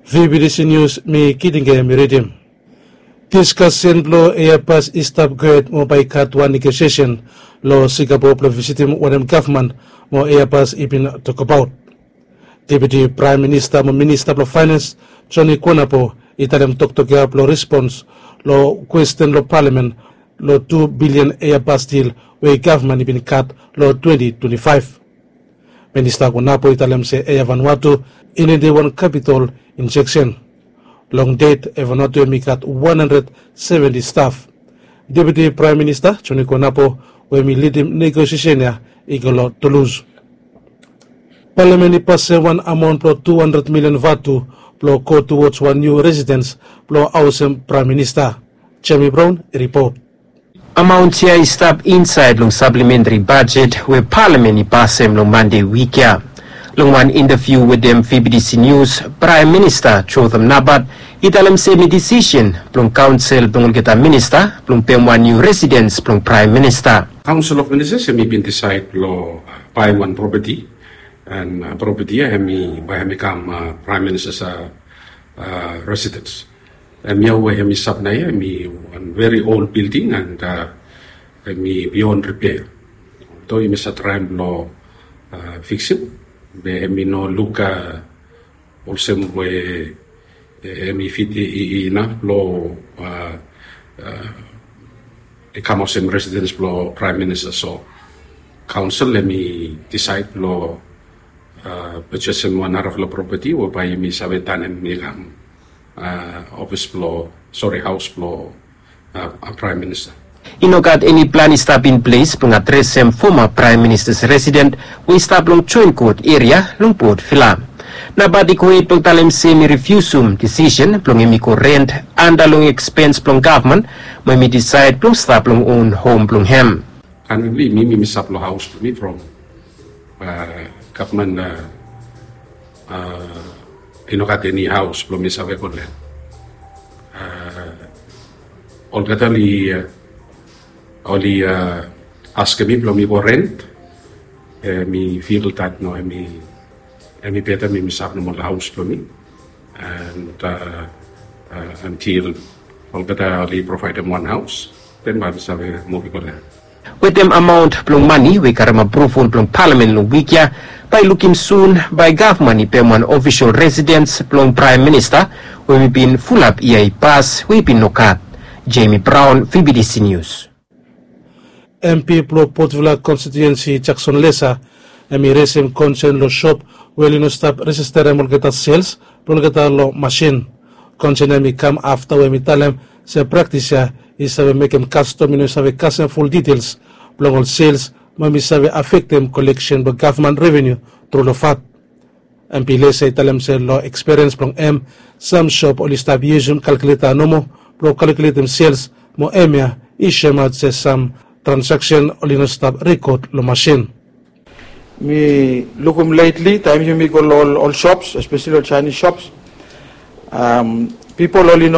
VBDC News mi kidinge miridim. Discussion lo airpass is upgrade mo by cut one negotiation lo Singapore lo visiting one government mo airpass ibin talk about. Deputy Prime Minister mo Minister of Finance Johnny Konapo italem tok lo response lo question lo Parliament lo 2 billion airpass deal where government ibin cut lo 2025. Minister Konapo italem se Air Vanuatu in the one capital injection. Long date Vanuatu emikat 170 staff. Deputy Prime Minister Johnny Konapo we mi lead negotiation ya igolo Toulouse. Parliament pass one amount plus 200 million vatu plus go towards one new residence plus awesome Prime Minister. Jamie Brown report. Amount here is stop inside long supplementary budget where Parliament pass long Monday week ya. Long one interview with them VBDC News, Prime Minister Chotham Nabat, italam semi decision plong council plong kita minister plong one new residence plong Prime Minister. Council of Ministers have been decide lo buy one property and property hemi come Prime Minister's residence. And hemi sub na one very old building and hemi beyond repair. To hemi sa try lo fix it. Be hemi no look also we hemi fit enough lo come of some residence lo Prime Minister so council let me decide lo purchase one of lo property or buy me sabetan and milam office lo house lo Prime Minister. Inokat any plan is stop in place pong address some former Prime Minister's resident we stop long joint court area long Port Phillip. Nabadi ko itong talim semi refusum decision plong imi ko rent anda long expense plong government may decide plong stop long own home plong hem. Currently mi stop lo house to me from government inokat any house plong mi sabe ko rent. All katali only ask me plong mi ko rent mi feel that no mi better me stop no more house plong mi and until all katali provide them one house then baru sabe mo ko rent. With them amount plong money we karam approval plong Parliament long week ya by looking soon by government ipem one official residence plong Prime Minister we been full up EI pass we been nokat. Jamie Brown, VBDC News. MP pro Port Vila constituency Jackson Lesa emi resim concern lo shop where no stop register molgeta sales molgeta lo machine concern emi come after we talem se practice is sabe make em custom no sabe custom full details plong sales mami sabe affect them collection by government revenue through lo fat MP Lesa talem se lo experience plong some shop only stop using calculator nomo pro calculate them sales mo emia ishema se some transaction only no stop record lo machine. Me lookum lately times you go all shops, especially all Chinese shops. People all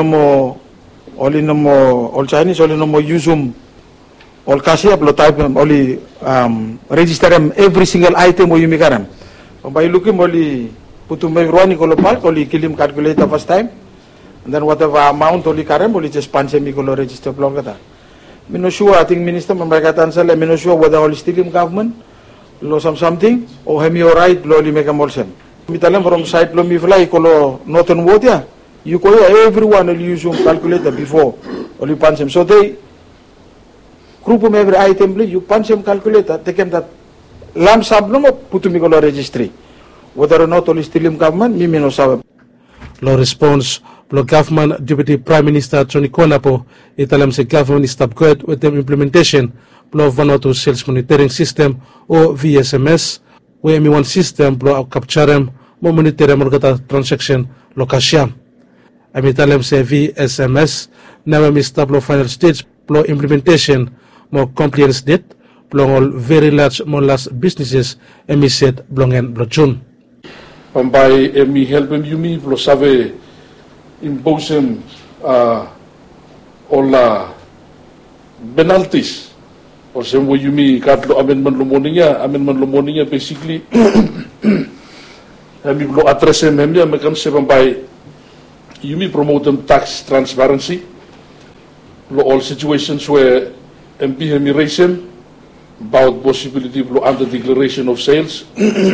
Chinese only no more use all cashier blow type only register them every single item you make them. By looking only put to me running all part only kill him calculator first time and then whatever amount only carry only just punch him go register block that. I'm not sure, I think Minister Mamragatan Sal, I'm not sure whether all still in government, lo something, or hemi or right, lo li make a molsen. Mitalam from side lo mi fly, colo northern water, you call everyone will use your calculator before, or you punch him. So they group them every item, you punch him calculator, take him that lamp sub no put to me colo registry. Whether or not all still in government, me no sabe. Lo response lo government Deputy Prime Minister Johnny Konapo italam se government is upgrade with the implementation lo Vanuatu sales monitoring system o VSMS we mi one system lo capture mo monitor mo gata transaction lo kasyam ami italam se VSMS na mi stop lo final stage lo implementation mo compliance date lo all very large mo last businesses emi set blongen lo June by emi helping you me lo save imposing all penalties or same way you mean katlo amendment lumoninya basically hemi lo address hemi makam se by you may promote them tax transparency, all situations where MP hemiration about possibility under declaration of sales,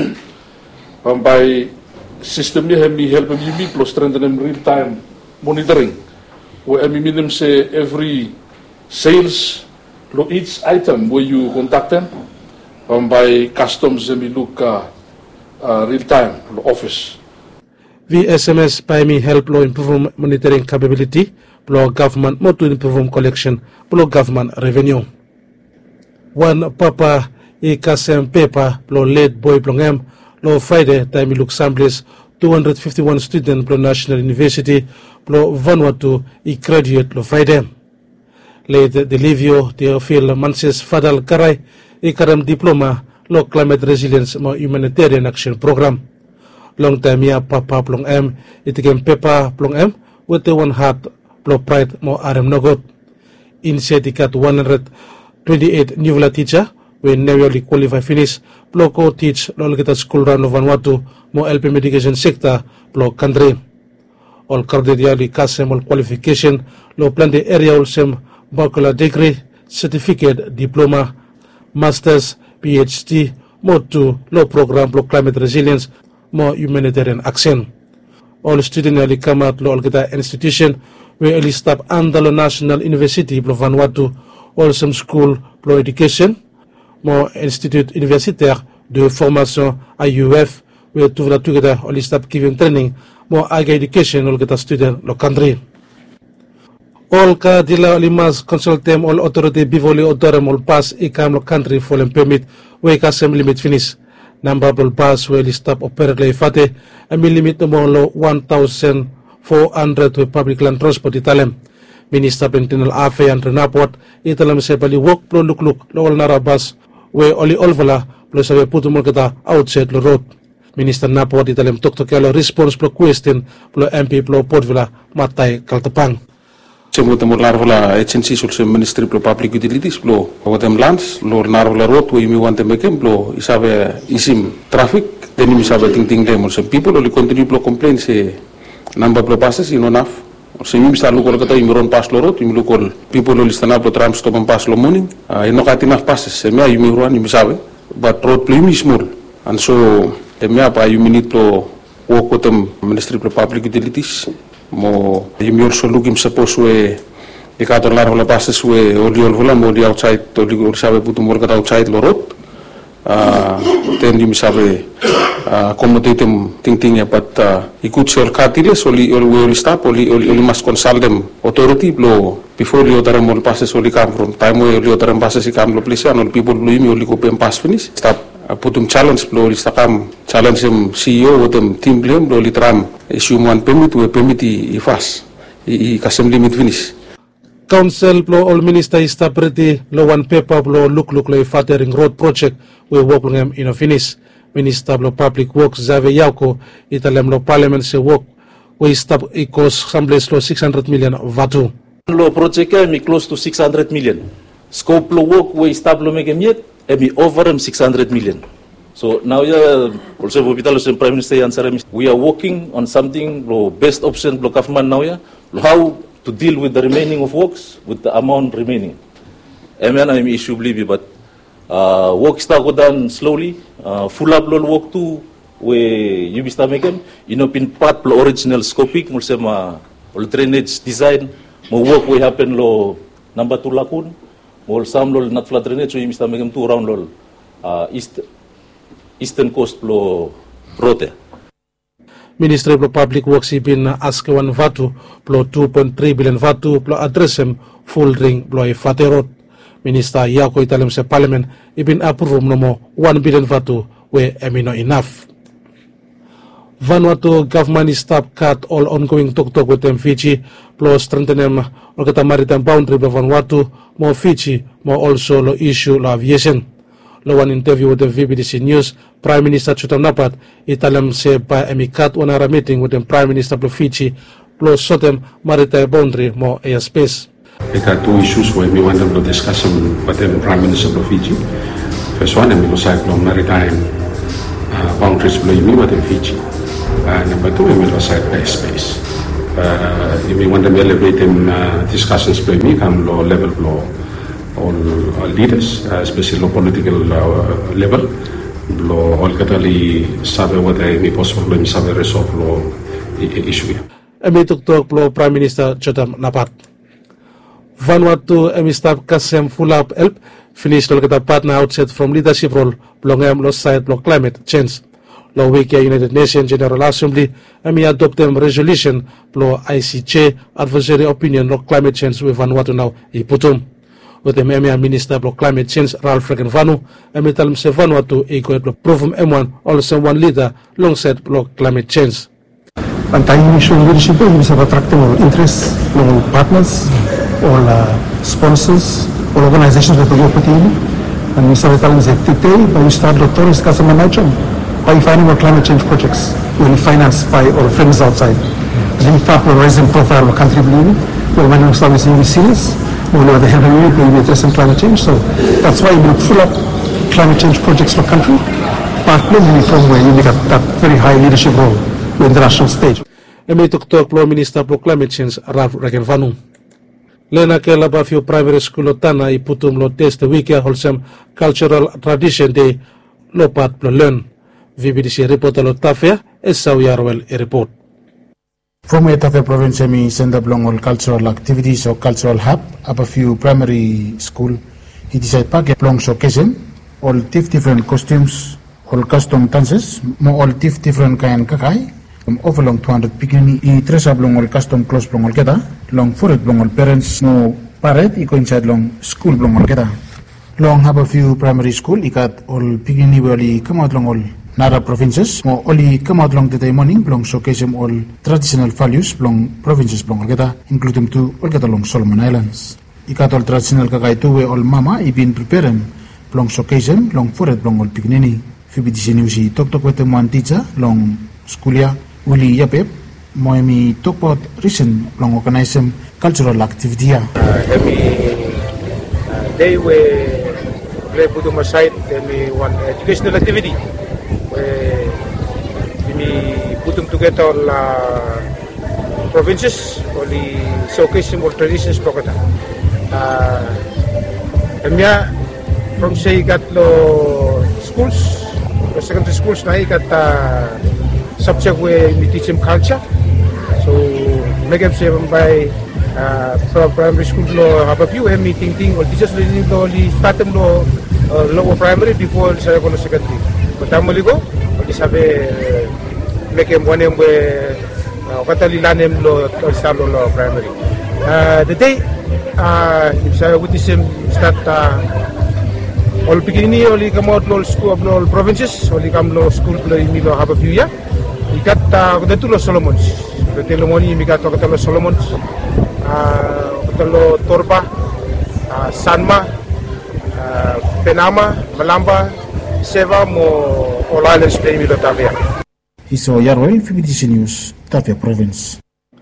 by system niya hemi help hemi plus strengthen real time monitoring, where hemi say every sales lo each item where you contact them, by customs hemi look real time lo office. VSMS by me help lo improve monitoring capability, lo government mo to improve collection, lo government revenue. One papa kasem paper lo late boy plongem lo Friday time look samples 251 student lo National University lo Vanuatu graduate lo Friday. Late Delivio Teofil Manses Fadal Karai karam diploma lo climate resilience mo humanitarian action program. Long time ya papa plong em itigem pepa plong em with the one heart plo pride mo arem nogot in setikat 128 new teacher when nearly qualify finish plo ko teach lo kita school run of Vanuatu mo LP medication sector plo country all cardially kasem all qualification lo plan the area all sem bachelor degree certificate diploma masters PhD mo to lo program plo climate resilience mo humanitarian action. All students ali come out lo kita institution where ali staff andalo National University plo Vanuatu, all some school plo education mo institut universitaire de formation IUF where to la together all staff giving training mo aga education all kita student lo country. All ka dila limas consultem all authority bivoli odorem all pass ikam lo country for permit we ka sem limit finish. Number of bus will stop operate fate a limit mo lo 1,400 with public land transport italem. Minister Pentinal Afe and Renaport italam se bali walk pro look lo nara bus we oli olvala plus ave puto mo kita outside lo road. Minister Naport italem tok lo response pro question pro MP pro Portvilla Matay Kaltapang. Semua temur larvala agency sul Ministry of Public Utilities blo awatem lands lo narvala road we mi want mekem blo isabe isim traffic then mi sabe ting dem some people only continue blo complain se number blo passes ino naf se mi bisa lu kol kata imron pas lo road mi lu kol people only stand up tram stop pas lo morning ino katinaf passes se mi mi ruan mi sabe but road blo mi small and so mi apa you need blo work with Ministry of Public Utilities mo you also looking suppose we ikator lar hola passes we oli vola mo di outside to li sabe putu mo kata outside lo road then you sabe accommodate ting ya but ikut sel katiles oli stop oli mas consult them authority blo before li otara mo passes oli come from time we oli otara passes ikam lo place and people blo imi oli ko pem pass finish stop putum challenge blo li stakam challenge CEO wotem team blem blo li tram issue one permit we permit I fast I kasem limit finish Council plo all minister is pretty lo one paper plo look lo fatering road project we work ngam ino finish minister plo public works Zave Yauko italem lo parliament se work we stop cost sambles lo 600 million vatu lo project mi close to 600 million scope lo work we stop lo megem yet mi over 600 million. So now also Prime Minister answer we are working on something best option government now how to deal with the remaining of works with the amount remaining. I'm issue believe but work start go down slowly full up work too we you be start making pin part original scoping also drainage design mo work we happen number 2 lakun mo some not flood drainage so you start making 2 round Eastern Coast plo rote. Ministry of Public Works ibin ask one vatu plo 2.3 billion vatu plo addressem full ring plo fate road. Minister Yako italem se parliament ibin approve mo 1 billion vatu we emino enough. Vanuatu government stop cut all ongoing talk with them Fiji plo strengthen them or kata maritime boundary plo Vanuatu mo Fiji mo also lo issue lo aviation. Lo one interview with the VBDC News, Prime Minister Chutam Napat, italam se by emikat wanara meeting with the Prime Minister of Fiji, plus sotem maritime boundary mo airspace. We got 2 issues where we want them to discuss with the Prime Minister of Fiji. First one, we cyclone maritime boundaries below with Fiji. Number 2, we will side airspace. Imi wanda me elevate discussions play me come low level blow all leaders, especially low political level. Lo all katali sabe what I may possible sabe resolve lo issue. Emi tuktok lo Prime Minister Chotham Napat. Vanuatu emi staff kasem full up help finish lo kita partner outset from leadership role blongem lo side lo climate change. Lo week United Nations General Assembly emi adopt them resolution lo ICJ advisory opinion lo climate change with Vanuatu now iputum. With the Minister of Climate Change, Ralph Regenvanu, and Metal Vanuatu equal to prove M1, also one leader, alongside climate change. And time showing leadership is attracting interest, all partners, all sponsors, all organizations that we put in. And we started telling them today, but we start the tourist customer management by finding our climate change projects, when financed by our friends outside. And we start raising profile of country building, we're managing services in the cities. We know the helping we addressing climate change, so that's why we full up climate change projects for country, partly from where you make that very high leadership role in the international stage. Emi tuktok lo Minister of Climate Change Ralph Regenvanu. Lena ke laba few primary school tana iputum lo test week wholesome cultural tradition day lo pat lo learn. VBDC reporter lo tafia Esau Yarwell report. From Etafia province, we send up long all cultural activities or cultural hub up a few primary school. He decided pack long showcase all different costumes, all custom dances, all different kind kakai. Over long 200 bikini. He dress up long all custom clothes long all keda. Long for it long all parents no parade. He go inside long school long all keda. Long have a few primary school. He got all bikini where he come out long all Nara provinces, mo only come out long the day morning, long showcase them all traditional values, long provinces, long Olgeta, including to Olgeta long Solomon Islands. Ikat all traditional kakay two way all mama, ibin prepare them, long showcase them, long forest, long all pignini. FBDC News, talk with them one teacher, long schoolia, Uli Yapep, Moemi talk about recent, long organize them cultural activity. Every day we play put on side, one educational activity. We put them together all provinces, only showcase more traditions. From say got lo schools, secondary schools na got subject where we teach them culture. So make them say by from primary school lo have a few meeting or teachers lo start them lo lower primary before say go secondary. But go, di sabi make him one where katali lanem lo start lo primary. The day if I would start all beginning only come out lo school of all provinces only come lo school lo imilo have a few year. Ikat katu lo Solomons. The money mi kat katu lo Solomons. Katu lo Torba, Sanma, Penama, Malamba. Seva mo all islands play with Tavia. Iso Yarwell, FBDC News, Tavia Province.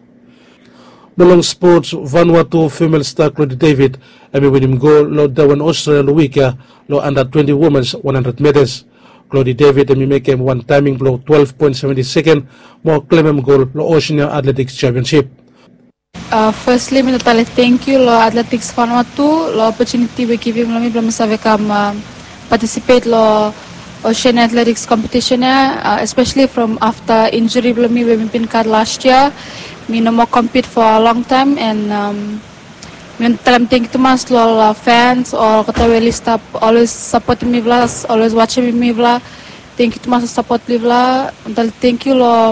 Belong sports Vanuatu female star Claudia David emi winning goal lo dawan Australia week lo under 20 women's 100 meters. Claudia David emi make him one timing blow 12.70 second more claim goal lo Oceania Athletics Championship. Firstly, I thank you lo Athletics Vanuatu lo opportunity we give him lo mi belum save kam participate lo Ocean Athletics competition especially from after injury belum mi been card last year. Me no more compete for a long time and me thank you to mas lo fans or kata really stop always supporting me vla, always watching me vla. Thank you to mas support me vla. Thank you lo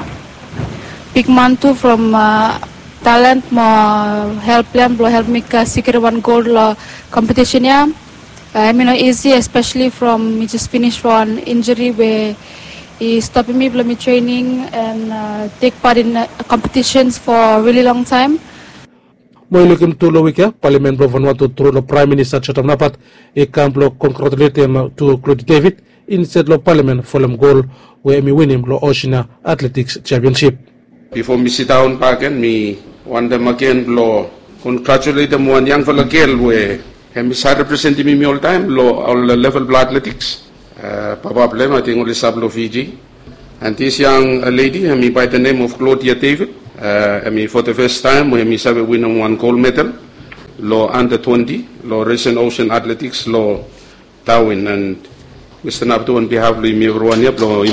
big man too from talent mo help them help me secure one gold lo competition ya. I mean, easy, especially from me just finished one injury where he stopped me from me training and take part in competitions for a really long time. Mo ilukim tulo wika Parliament of Vanuatu through the Prime Minister Chotham Napat e camplo congratulate him to Claudia David instead lo Parliament for them goal where me win him lo Oceania Athletics Championship. Before me sit down back and me want them again lo congratulate them one young fellow girl where he side representing me all time lo all level blood athletics. Probably I think only sub lo Fiji And this young lady, by the name of Claudia David, for the first time, we have won one gold medal, lo under 20, lo Recent Ocean Athletics, lo Darwin, and Mr. Nabdo on behalf of me, Ruania, lo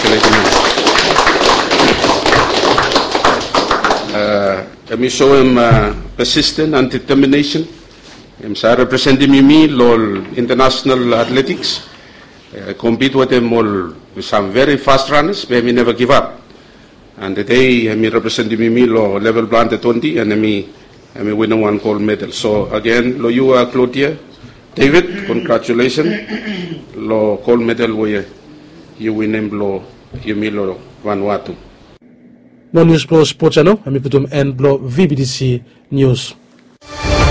we show him persistence and determination. I representing me, lo international athletics, compete with them all. With some very fast runners, but we never give up. And today, I representing me, lo level under 20, and I win one gold medal. So again, lo you are Claudia David, congratulations. Lo gold medal where you win him lo you me lo Vanuatu. No news pro sports ano, putum and blo VBDC news.